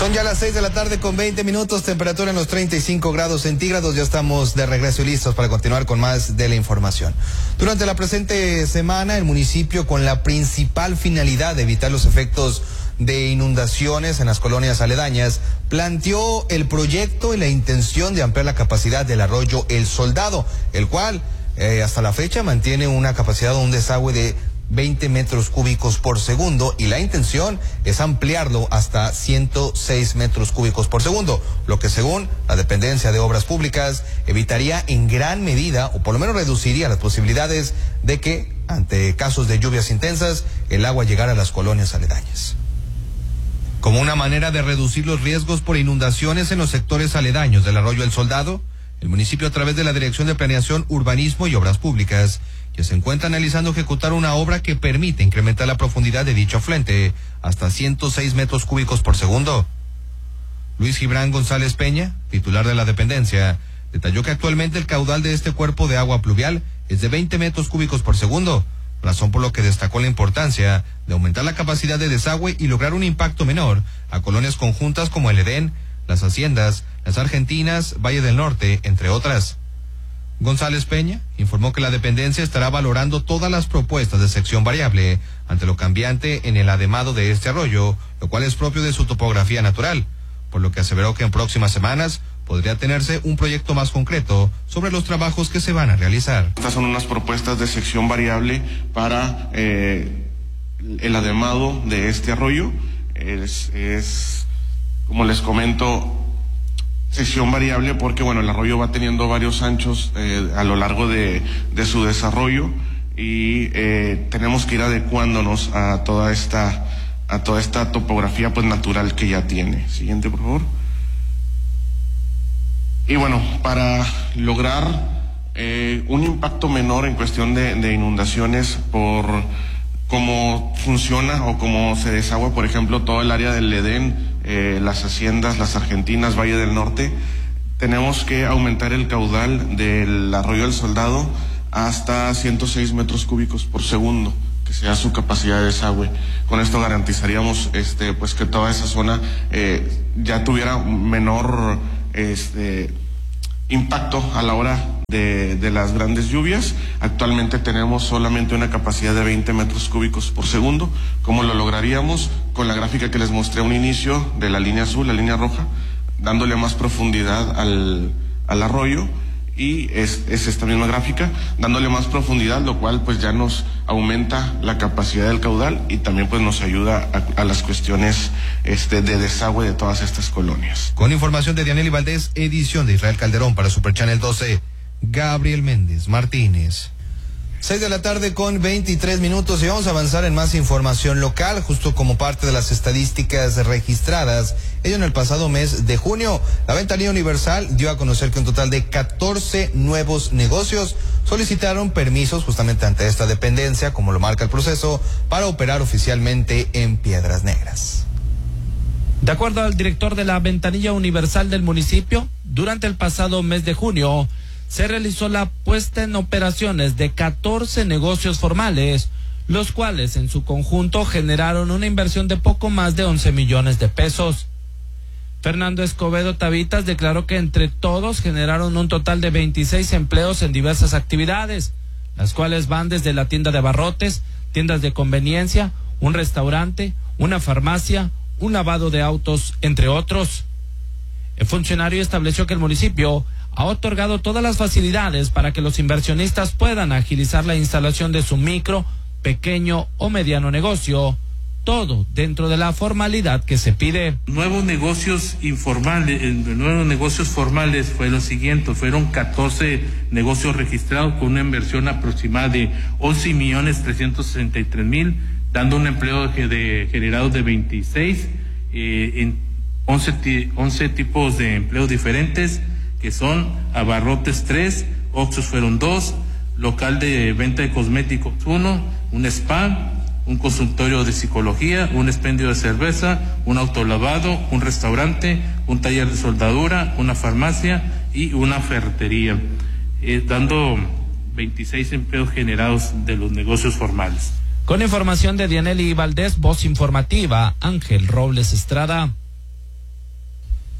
Son ya las 6:20 p.m, temperatura en los 35 grados centígrados. Ya estamos de regreso y listos para continuar con más de la información. Durante la presente semana, el municipio, con la principal finalidad de evitar los efectos de inundaciones en las colonias aledañas, planteó el proyecto y la intención de ampliar la capacidad del arroyo El Soldado, el cual hasta la fecha mantiene una capacidad de un desagüe de 20 metros cúbicos por segundo, y la intención es ampliarlo hasta 106 metros cúbicos por segundo, lo que, según la dependencia de obras públicas, evitaría en gran medida, o por lo menos reduciría las posibilidades de que, ante casos de lluvias intensas, el agua llegara a las colonias aledañas. Como una manera de reducir los riesgos por inundaciones en los sectores aledaños del arroyo El Soldado, el municipio, a través de la Dirección de Planeación, Urbanismo y Obras Públicas, que se encuentra analizando ejecutar una obra que permite incrementar la profundidad de dicho afluente hasta 106 metros cúbicos por segundo. Luis Gibran González Peña, titular de la dependencia, detalló que actualmente el caudal de este cuerpo de agua pluvial es de 20 metros cúbicos por segundo, razón por lo que destacó la importancia de aumentar la capacidad de desagüe y lograr un impacto menor a colonias conjuntas como el Edén, Las Haciendas, Las Argentinas, Valle del Norte, entre otras. González Peña informó que la dependencia estará valorando todas las propuestas de sección variable ante lo cambiante en el ademado de este arroyo, lo cual es propio de su topografía natural, por lo que aseveró que en próximas semanas podría tenerse un proyecto más concreto sobre los trabajos que se van a realizar. Estas son unas propuestas de sección variable para el ademado de este arroyo. Es como les comento, sección variable porque, bueno, el arroyo va teniendo varios anchos a lo largo de su desarrollo, y tenemos que ir adecuándonos a toda esta topografía pues natural que ya tiene. Siguiente, por favor. Y bueno, para lograr un impacto menor en cuestión de inundaciones por cómo funciona o cómo se desagua, por ejemplo, todo el área del Edén, Las Haciendas, Las Argentinas, Valle del Norte, tenemos que aumentar el caudal del arroyo El Soldado hasta 106 metros cúbicos por segundo, que sea su capacidad de desagüe. Con esto garantizaríamos pues que toda esa zona ya tuviera menor impacto a la hora de las grandes lluvias. Actualmente tenemos solamente una capacidad de 20 metros cúbicos por segundo. ¿Cómo lo lograríamos? Con la gráfica que les mostré a un inicio de la línea azul, la línea roja, dándole más profundidad al arroyo, y es esta misma gráfica, dándole más profundidad, lo cual pues ya nos aumenta la capacidad del caudal y también pues nos ayuda a las cuestiones de desagüe de todas estas colonias. Con información de Dianely Valdés, edición de Israel Calderón para Super Channel 12, Gabriel Méndez Martínez. 6:23 p.m, y vamos a avanzar en más información local, justo como parte de las estadísticas registradas. Ello en el pasado mes de junio, la Ventanilla Universal dio a conocer que un total de 14 nuevos negocios solicitaron permisos justamente ante esta dependencia, como lo marca el proceso, para operar oficialmente en Piedras Negras. De acuerdo al director de la Ventanilla Universal del municipio, durante el pasado mes de junio se realizó la puesta en operaciones de 14 negocios formales, los cuales en su conjunto generaron una inversión de poco más de 11 millones de pesos. Fernando Escobedo Tavitas declaró que entre todos generaron un total de 26 empleos en diversas actividades, las cuales van desde la tienda de abarrotes, tiendas de conveniencia, un restaurante, una farmacia, un lavado de autos, entre otros. El funcionario estableció que el municipio ha otorgado todas las facilidades para que los inversionistas puedan agilizar la instalación de su micro, pequeño o mediano negocio, todo dentro de la formalidad que se pide. Nuevos negocios formales fue lo siguiente: fueron 14 negocios registrados con una inversión aproximada de 11.363.000, dando un empleo generado de 26 en 11 tipos de empleos diferentes, que son abarrotes 3, Oxxos fueron 2, local de venta de cosméticos 1, un spa, un consultorio de psicología, un expendio de cerveza, un autolavado, un restaurante, un taller de soldadura, una farmacia y una ferretería, dando 26 empleos generados de los negocios formales. Con información de Dianely Valdés, voz informativa, Ángel Robles Estrada.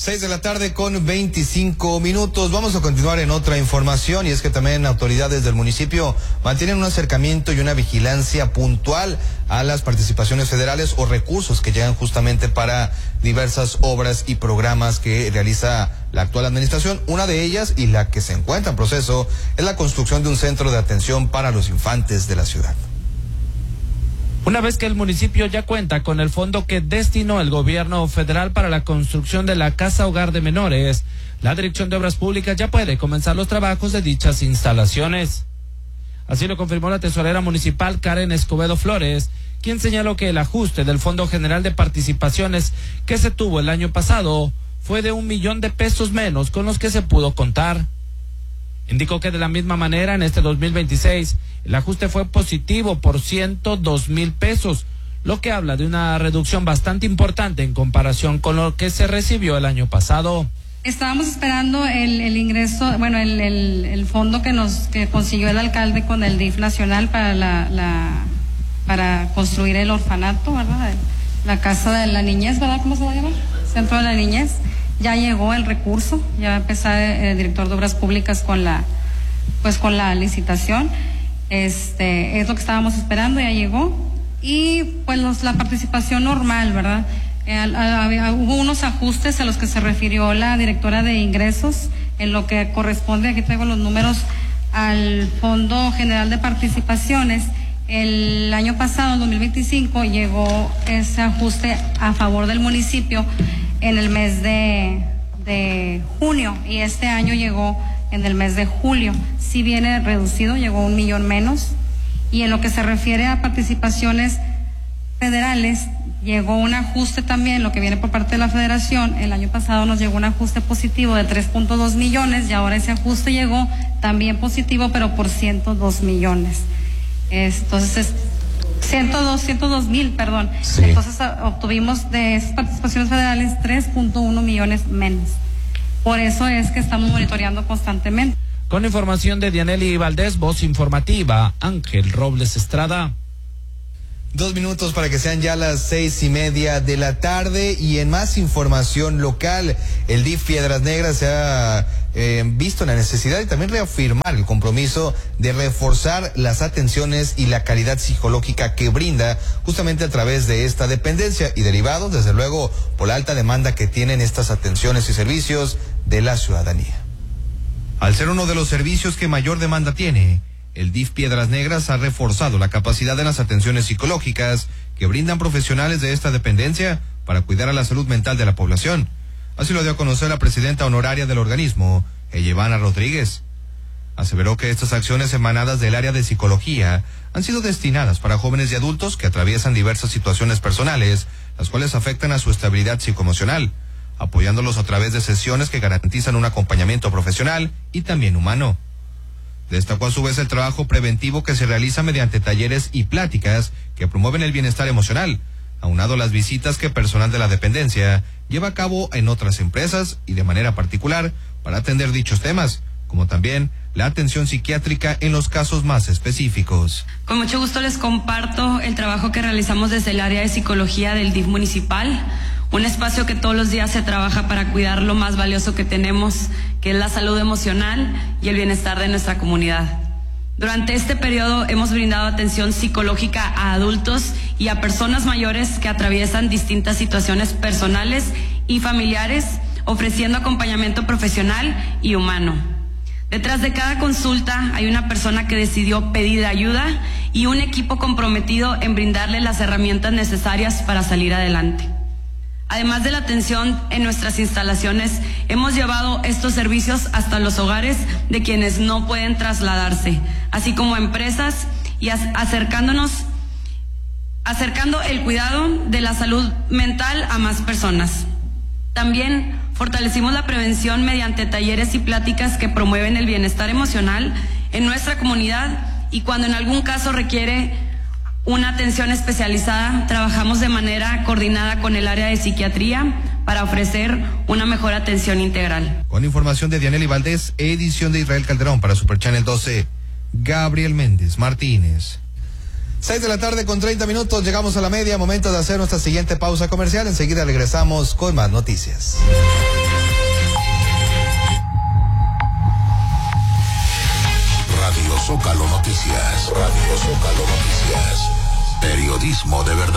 6:25 p.m. Vamos a continuar en otra información, y es que también autoridades del municipio mantienen un acercamiento y una vigilancia puntual a las participaciones federales o recursos que llegan justamente para diversas obras y programas que realiza la actual administración. Una de ellas, y la que se encuentra en proceso, es la construcción de un centro de atención para los infantes de la ciudad. Una vez que el municipio ya cuenta con el fondo que destinó el gobierno federal para la construcción de la Casa Hogar de Menores, la Dirección de Obras Públicas ya puede comenzar los trabajos de dichas instalaciones. Así lo confirmó la tesorera municipal Karen Escobedo Flores, quien señaló que el ajuste del Fondo General de Participaciones que se tuvo el año pasado fue de $1 millón menos con los que se pudo contar. Indicó que de la misma manera en este 2026 el ajuste fue positivo por $102,000, lo que habla de una reducción bastante importante en comparación con lo que se recibió el año pasado. Estábamos esperando el ingreso, bueno, el fondo que consiguió el alcalde con el DIF nacional para construir el orfanato, ¿verdad? La casa de la niñez, ¿verdad? ¿Cómo se va a llamar? Centro de la niñez. Ya llegó el recurso, ya empezó el director de Obras Públicas con la licitación. Es lo que estábamos esperando, ya llegó. Y pues la participación normal, ¿verdad? Hubo unos ajustes a los que se refirió la directora de ingresos en lo que corresponde, aquí traigo los números, al Fondo General de Participaciones. El año pasado, en 2025, llegó ese ajuste a favor del municipio en el mes de junio, y este año llegó en el mes de julio. Si viene reducido, llegó $1 millón menos. Y en lo que se refiere a participaciones federales, llegó un ajuste también, lo que viene por parte de la federación. El año pasado nos llegó un ajuste positivo de 3.2 millones, y ahora ese ajuste llegó también positivo, pero por 102 millones. Entonces 102,000, perdón. Sí. Entonces obtuvimos de esas participaciones federales 3.1 millones menos. Por eso es que estamos monitoreando constantemente. Con información de Dianely Valdés, voz informativa, Ángel Robles Estrada. 2 minutos para que sean ya las 6:30 p.m. y en más información local, el DIF Piedras Negras se ha visto la necesidad y también reafirmar el compromiso de reforzar las atenciones y la calidad psicológica que brinda justamente a través de esta dependencia, y derivado desde luego por la alta demanda que tienen estas atenciones y servicios de la ciudadanía. Al ser uno de los servicios que mayor demanda tiene, el DIF Piedras Negras ha reforzado la capacidad de las atenciones psicológicas que brindan profesionales de esta dependencia para cuidar a la salud mental de la población. Así lo dio a conocer la presidenta honoraria del organismo, Eyevana Rodríguez. Aseveró que estas acciones emanadas del área de psicología han sido destinadas para jóvenes y adultos que atraviesan diversas situaciones personales, las cuales afectan a su estabilidad psicoemocional, apoyándolos a través de sesiones que garantizan un acompañamiento profesional y también humano. Destacó a su vez el trabajo preventivo que se realiza mediante talleres y pláticas que promueven el bienestar emocional, aunado a las visitas que personal de la dependencia lleva a cabo en otras empresas y de manera particular para atender dichos temas, como también la atención psiquiátrica en los casos más específicos. Con mucho gusto les comparto el trabajo que realizamos desde el área de psicología del DIF municipal, un espacio que todos los días se trabaja para cuidar lo más valioso que tenemos, que es la salud emocional y el bienestar de nuestra comunidad. Durante este periodo hemos brindado atención psicológica a adultos y a personas mayores que atraviesan distintas situaciones personales y familiares, ofreciendo acompañamiento profesional y humano. Detrás de cada consulta hay una persona que decidió pedir ayuda y un equipo comprometido en brindarle las herramientas necesarias para salir adelante. Además de la atención en nuestras instalaciones, hemos llevado estos servicios hasta los hogares de quienes no pueden trasladarse, así como a empresas, y acercando el cuidado de la salud mental a más personas. También fortalecimos la prevención mediante talleres y pláticas que promueven el bienestar emocional en nuestra comunidad, y cuando en algún caso requiere una atención especializada, trabajamos de manera coordinada con el área de psiquiatría para ofrecer una mejor atención integral. Con información de Dianely Valdés, edición de Israel Calderón para Super Channel 12, Gabriel Méndez Martínez. 6:30 p.m, llegamos a la media, momento de hacer nuestra siguiente pausa comercial. Enseguida regresamos con más noticias. Zócalo Noticias. Radio Zócalo Noticias. Periodismo de verdad.